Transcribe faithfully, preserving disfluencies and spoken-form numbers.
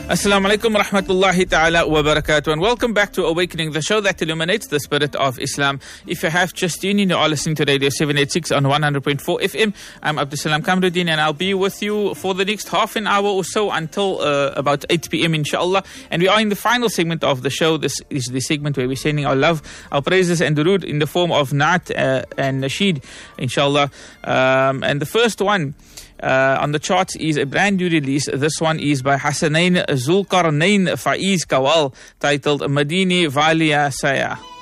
Assalamu alaikum wa rahmatullahi ta'ala wa barakatuh, and welcome back to Awakening, the show that illuminates the spirit of Islam. If you have just tuned in, you are listening to Radio seven eighty-six on one hundred point four F M. I'm Abdul Salam Kamruddin, and I'll be with you for the next half an hour or so until uh, about eight p.m. inshallah. And we are in the final segment of the show. This is the segment where we're sending our love, our praises and durood in the form of Naat uh, and Nasheed, inshallah. Um, and the first one Uh, on the charts is a brand new release. This one is by Hassanain Zulqarnain Faiz Kawal, titled Madini Valia Saya.